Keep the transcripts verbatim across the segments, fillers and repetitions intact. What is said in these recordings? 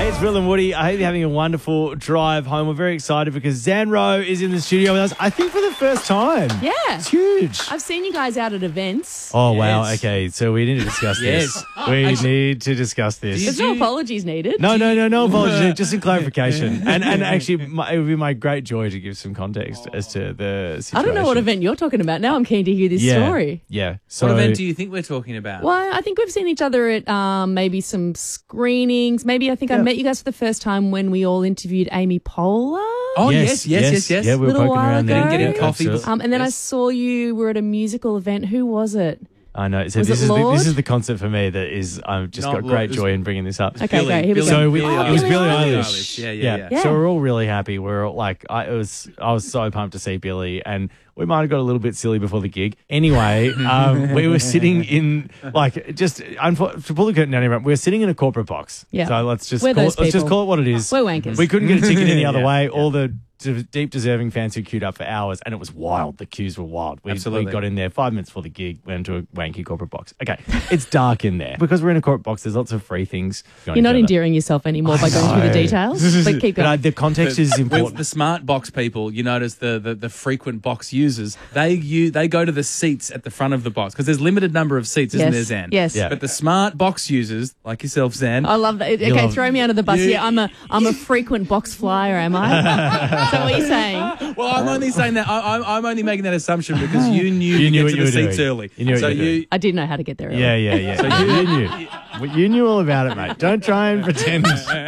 Hey, it's Will and Woody. I hope you're having a wonderful drive home. We're very excited because Zanro is in the studio with us, I think for the first time. Yeah. It's huge. I've seen you guys out at events. Oh, wow. Yes. Okay, so we need to discuss Yes. this. We Actually- need to discuss this. There's no apologies needed. No, no, no, no apologies. Just some clarification. And and actually, my, it would be my great joy to give some context as to the situation. I don't know what event you're talking about. Now I'm keen to hear this yeah, story. Yeah. So, What event do you think we're talking about? Well, I think we've seen each other at um, maybe some screenings. Maybe I think I Yeah. met you guys for the first time when we all interviewed Amy Poehler. Oh, yes, yes, yes, yes. Yeah, we were Little poking while around there. ago. Getting coffee. Absolutely. Um, and then I Yes. saw you were at a musical event. Who was it? I know. So Was this it is the, Lord? this is the concept for me that is I've just Not got Lord, great it was- joy in bringing this up. Okay, great. Here we go. So we, Oh, it was Billie Billie Eilish. Eilish. Yeah, yeah, yeah. Yeah. So we're all really happy. We're all like, I it was, I was so pumped to see Billie, and we might have got a little bit silly before the gig. Anyway, um, we were sitting in like just unfo- to pull the curtain down. Everyone, we were sitting in a corporate box. Yeah. So let's just We're call, those let's just people. call it what it is. We're wankers. We couldn't get a ticket any other Yeah, way. yeah. All the d- deep deserving fans who queued up for hours, and it was wild. The queues were wild. We, Absolutely. we got in there five minutes before the gig, went into a wanky corporate box. Okay, it's dark in there because we're in a corporate box. There's lots of free things. going You're not further. endearing yourself anymore by going through the know. details. But keep But uh, going. the context is With important. the smart box people, you notice the, the, the frequent box users, they you they go to the seats at the front of the box because there's limited number of seats, isn't Yes, there, Zan? yes. Yeah. But the smart box users, like yourself, Zan, I love that. Okay, love- throw me under the bus. You- yeah, I'm a I'm a frequent box flyer. Am I? Is that what you're saying? well, I'm only saying that. I, I'm, I'm only making that assumption because you knew You to knew get what to you the were seats doing. early. You knew what so you were you, doing. I did know how to get there. Early. Yeah, yeah, yeah. So you, you knew. Well, You knew all about it, mate. Don't try and pretend.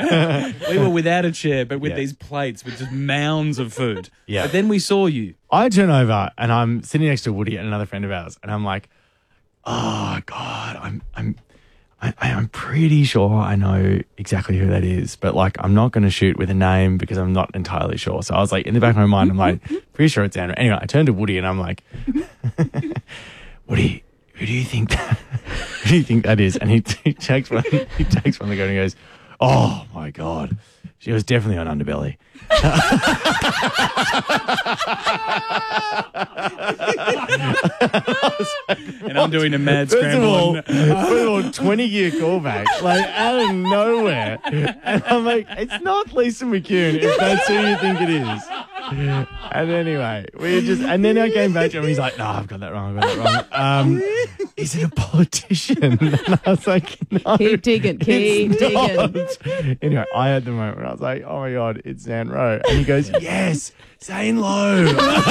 we were without a chair, but with Yeah. these plates with just mounds of food. Yeah. But then we saw you. I turn over and I'm sitting next to Woody and another friend of ours, and I'm like, "Oh God, I'm, I'm, I, I'm pretty sure I know exactly who that is, but like, I'm not going to shoot with a name because I'm not entirely sure." So I was like, in the back of my mind, I'm like, pretty sure it's Andrew. Anyway, I turned to Woody and I'm like, "Woody, who do you think that? Who do you think that is?" And he, he takes one. He takes one of the gun and he goes, "Oh my God, she was definitely on Underbelly." And I'm doing a mad First of scramble. all, on- first of all, twenty year callback, like out of nowhere. And I'm like, it's not Lisa McCune if that's who you think it is. And anyway, we just, and then I came back to him, he's like, "No, I've got that wrong, I've got that wrong. Um, is it a politician?" And I was like, "No. Keep digging, keep it's digging. not." Anyway, I had the moment where I was like, "Oh my God, it's Zan Rowe." And he goes, "Yes, Zane Lowe."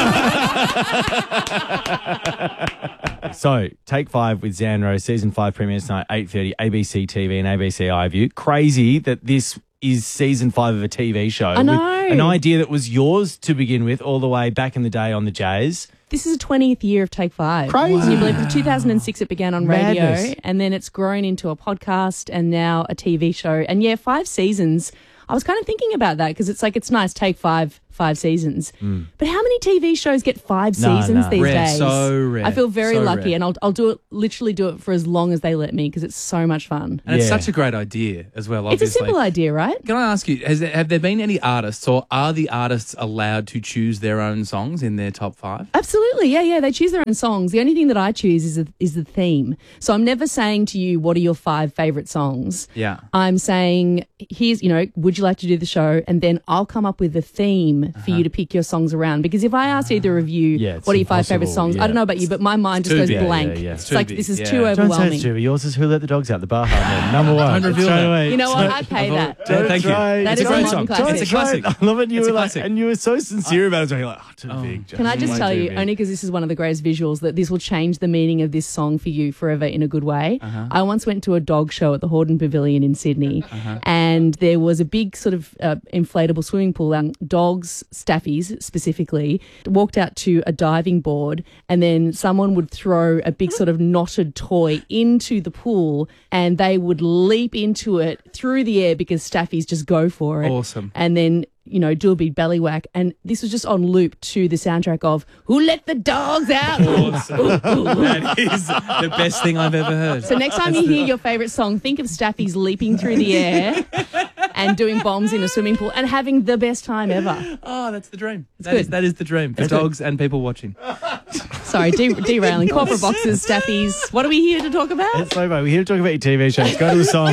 So, Take Five with Zanro, season five premieres tonight, eight thirty, A B C T V and A B C iView. Crazy that this is season five of a T V show. I know. With an idea that was yours to begin with all the way back in the day on the Jays. This is the twentieth year of Take Five. Crazy. Can you believe it? two thousand six it began on radio, Madness. and then it's grown into a podcast and now a T V show. And yeah, five seasons. I was kind of thinking about that because it's like, it's nice, Take Five, five seasons. But how many T V shows get five No, seasons no. these Rare, days? so rare, I feel very so lucky, rare. and I'll, I'll do it, literally do it for as long as they let me because it's so much fun. And it's Yeah. such a great idea as well, It's obviously. a simple idea, right? Can I ask you, has there, have there been any artists or are the artists allowed to choose their own songs in their top five? Absolutely, yeah, yeah. They choose their own songs. The only thing that I choose is a, is the theme. So I'm never saying to you, what are your five favorite songs? Yeah. I'm saying, here's, you know, would you like to do the show? And then I'll come up with a theme for Uh-huh. you to pick your songs around. Because if I asked either of you, Yeah, it's what are your five favorite impossible, songs? yeah. I don't know about you, but my mind just too goes big. blank. Yeah, yeah, yeah. It's Too like, big, this is yeah. too Don't say Don't say overwhelming. it's true. Yours is Who Let the Dogs Out, the Bar Hartman. Number one. Don't reveal Straight that. away. You know what? Don't- I'd pay I've that. al- Don't Thank you. try. That It's is a a great modern song. classic. It's a classic. I love it. You It's were a like, classic. and you were so sincere about it. So you're like, oh, too big. Can I just Way tell too you, big. only because this is one of the greatest visuals, that this will change the meaning of this song for you forever in a good way. Uh-huh. I once went to a dog show at the Hordern Pavilion in Sydney, Uh-huh. and there was a big sort of uh, inflatable swimming pool. Um, dogs, staffies specifically, walked out to a diving board, and then someone would throw a big sort of knotted toy into the pool, and they would leap into it through the air because staffies just go for it. Awesome. And then, you know, do a big belly whack. And this was just on loop to the soundtrack of Who Let the Dogs Out? Awesome. That is the best thing I've ever heard. So next time you hear your favourite song, think of staffies leaping through the air and doing bombs in a swimming pool and having the best time ever. Oh, that's the dream. That good. is, that is the dream for dogs and people watching. Sorry, de- derailing. Corporate boxes, staffies. What are we here to talk about? It's so bad. We're here to talk about your T V shows. Go to the song.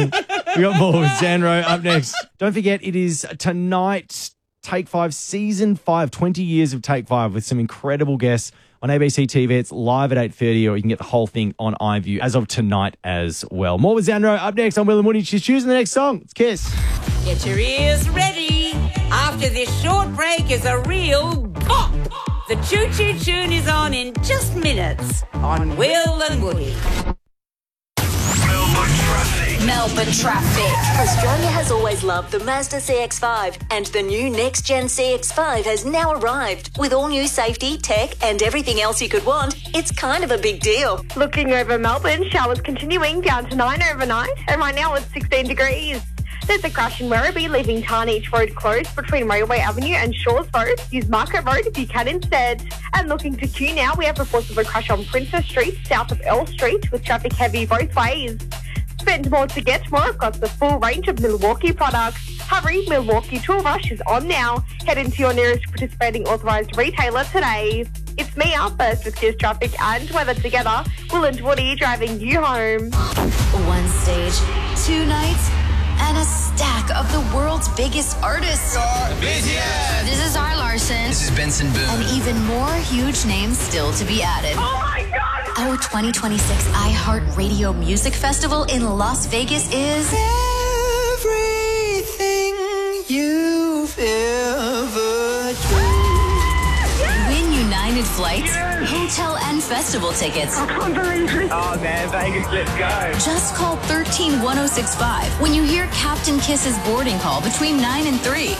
We got more with Xandro up next. Don't forget, it is tonight, Take Five, Season five, twenty years of Take Five with some incredible guests on A B C T V. It's live at eight thirty, or you can get the whole thing on iView as of tonight as well. More with Xandro up next on Will and Woody. She's choosing the next song. It's Kiss. Get your ears ready. After this short break is a real pop. The Choo Choo Tune is on in just minutes on Will and Woody. Melbourne traffic. Melbourne traffic. Australia has always loved the Mazda C X five, and the new next-gen C X five has now arrived. With all new safety, tech and everything else you could want, it's kind of a big deal. Looking over Melbourne, showers continuing down to nine overnight, and right now it's sixteen degrees. There's a crash in Werribee, leaving Tarnich Road closed between Railway Avenue and Shores Road. Use Market Road if you can instead. And looking to Kew now, we have reports of a crash on Princess Street, south of Earl Street, with traffic heavy both ways. Spend more to get more across the full range of Milwaukee products. Hurry, Milwaukee Tool Rush is on now. Head into your nearest participating authorised retailer today. It's me up first with Kiss Traffic and weather together. Will and Woody driving you home. One stage, two nights, and a stack of the world's biggest artists. This is R. Larson. This is Benson Boone. And even more huge names still to be added. Oh my God! Our twenty twenty-six iHeartRadio Music Festival in Las Vegas is Everything you've ever dreamed. Win United Flights, hotel and festival tickets. I can't believe it. Oh man, Vegas, let's go. Just call one three one oh six five when you hear Captain Kiss's boarding call between nine and three.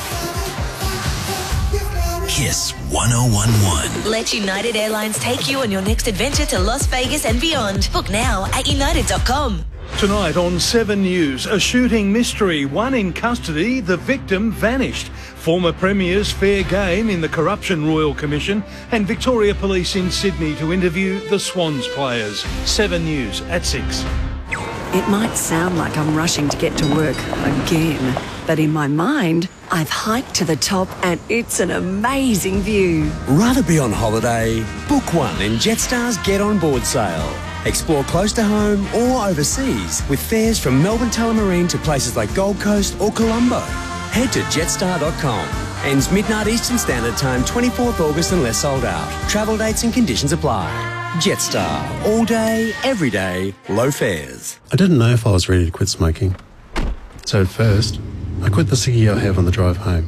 Kiss one oh one one. Let United Airlines take you on your next adventure to Las Vegas and beyond. Book now at united dot com. Tonight on Seven News, a shooting mystery. One in custody, the victim vanished. Former Premier's fair game in the Corruption Royal Commission, and Victoria Police in Sydney to interview the Swans players. Seven News at six. It might sound like I'm rushing to get to work again, but in my mind, I've hiked to the top and it's an amazing view. Rather be on holiday? Book one in Jetstar's Get On Board sale. Explore close to home or overseas with fares from Melbourne Tullamarine to places like Gold Coast or Colombo. Head to jetstar dot com. Ends midnight Eastern Standard Time, twenty-fourth August unless sold out. Travel dates and conditions apply. Jetstar. All day, every day, low fares. I didn't know if I was ready to quit smoking. So at first, I quit the ciggy I have on the drive home.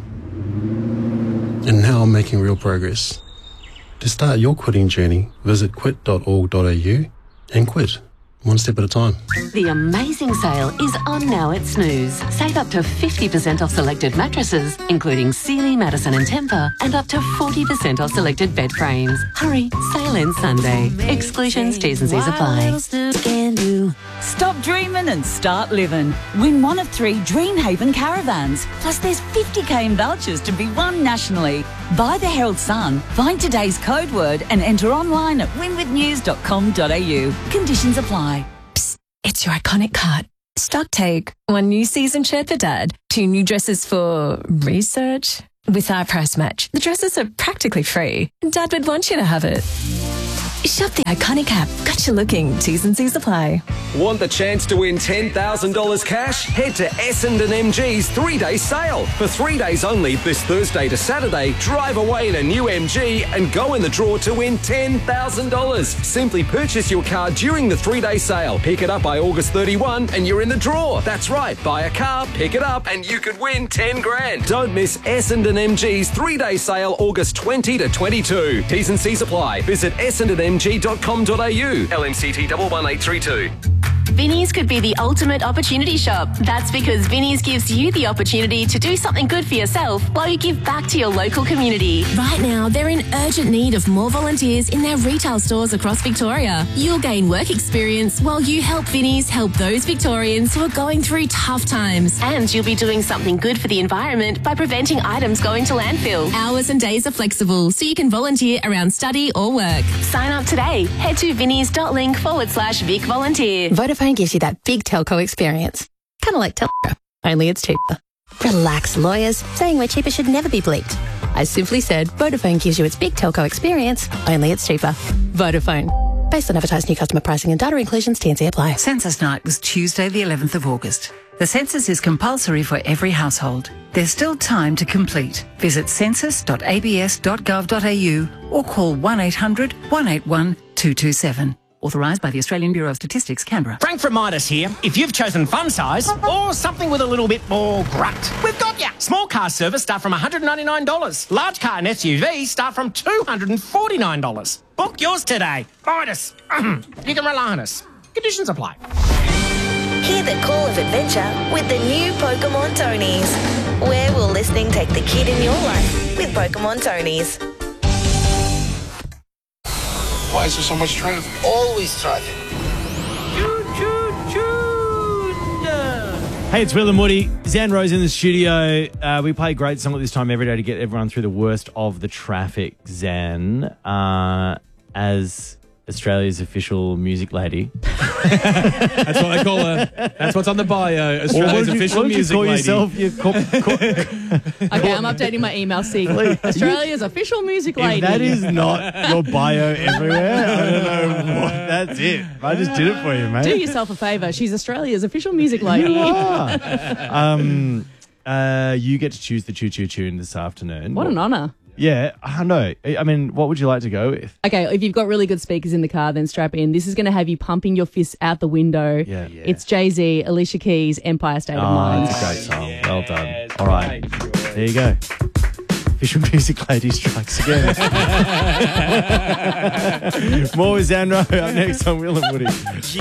And now I'm making real progress. To start your quitting journey, visit quit dot org dot a u and quit. One step at a time. The amazing sale is on now at Snooze. Save up to fifty percent off selected mattresses, including Sealy, Madison and Tempur, and up to forty percent off selected bed frames. Hurry, sale ends Sunday. Exclusions, T's and C's apply. Stop dreaming and start living. Win one of three Dreamhaven caravans. Plus there's fifty k in vouchers to be won nationally. Buy the Herald Sun, find today's code word and enter online at win with news dot com dot a u. Conditions apply. Psst, it's your iconic cart. Stock take. One new season shirt for Dad. Two new dresses for research. With our price match, the dresses are practically free. Dad would want you to have it. Shop the iconic app. Got you looking. T's and C's apply. Want the chance to win ten thousand dollars cash? Head to Essendon M G's three-day sale. For three days only, this Thursday to Saturday, drive away in a new M G and go in the draw to win ten thousand dollars. Simply purchase your car during the three-day sale. Pick it up by August thirty-first and you're in the draw. That's right. Buy a car, pick it up, and you could win ten grand. Don't miss Essendon M G's three-day sale August twentieth to twenty-second. T's and C's apply. Visit essendon m g dot com dot a u. L M C T one one eight three two. Vinnie's could be the ultimate opportunity shop. That's because Vinnie's gives you the opportunity to do something good for yourself while you give back to your local community. Right now, they're in urgent need of more volunteers in their retail stores across Victoria. You'll gain work experience while you help Vinnie's help those Victorians who are going through tough times. And you'll be doing something good for the environment by preventing items going to landfill. Hours and days are flexible, so you can volunteer around study or work. Sign up today. Head to vinnies.link forward slash Vic Volunteer. Vodafone gives you that big telco experience. Kind of like Telco, only it's cheaper. Relax, lawyers. Saying we're cheaper should never be bleeped. I simply said Vodafone gives you its big telco experience, only it's cheaper. Vodafone. Based on advertised new customer pricing and data inclusions, T and C apply. Census night was Tuesday the eleventh of August. The census is compulsory for every household. There's still time to complete. Visit census dot a b s dot gov dot a u or call one eight hundred one eight one two two seven. Authorised by the Australian Bureau of Statistics, Canberra. Frank from Midas here. If you've chosen fun size or something with a little bit more grunt, we've got ya. Small car service start from one hundred ninety-nine dollars. Large car and S U V start from two hundred forty-nine dollars. Book yours today. Midas. You can rely on us. Conditions apply. Hear the call of adventure with the new Pokemon Tonys. Where will listening take the kid in your life with Pokemon Tonys? Why is there so much traffic? Always traffic. Hey, it's Will and Woody. Zan Rose in the studio. Uh, we play a great song at this time every day to get everyone through the worst of the traffic. Zan, uh, as Australia's official music lady. That's what I call her. That's what's on the bio. Australia's you, official music you call lady. Yourself your co- co- Okay, I'm updating my email. See, Australia's official music lady. If that is not your bio everywhere, I don't know what. That's it. I just did it for you, mate. Do yourself a favour. She's Australia's official music lady. You are. um, uh, you get to choose the Choo Choo Tune this afternoon. What an honour. Yeah, I know. I mean, what would you like to go with? Okay, if you've got really good speakers in the car, then strap in. This is going to have you pumping your fists out the window. Yeah. yeah. It's Jay-Z, Alicia Keys, Empire State of Oh, Mind. that's a great song. Well done. All right. There you go. Official music lady strikes again. More with Zan Rowe up next on Will and Woody.